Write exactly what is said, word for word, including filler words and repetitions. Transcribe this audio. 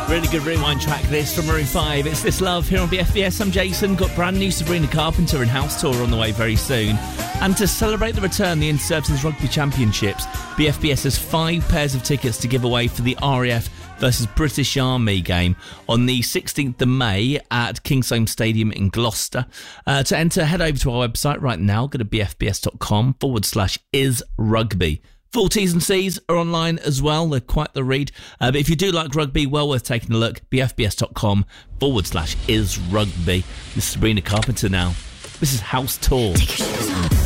Really good rewind track this from Maroon five. It's This Love here on B F B S. I'm Jason. Got brand new Sabrina Carpenter and House Tour on the way very soon. And to celebrate the return of the Inter-Services Rugby Championships, B F B S has five pairs of tickets to give away for the R A F versus British Army game on the sixteenth of May at Kingsholm Stadium in Gloucester. Uh, to enter, head over to our website right now. Go to bfbs.com forward slash is rugby. Full T's and C's are online as well. They're quite the read. Uh, but if you do like rugby, well worth taking a look. bfbs.com forward slash is rugby. This is Sabrina Carpenter now. This is House Tour. Take your shoes off.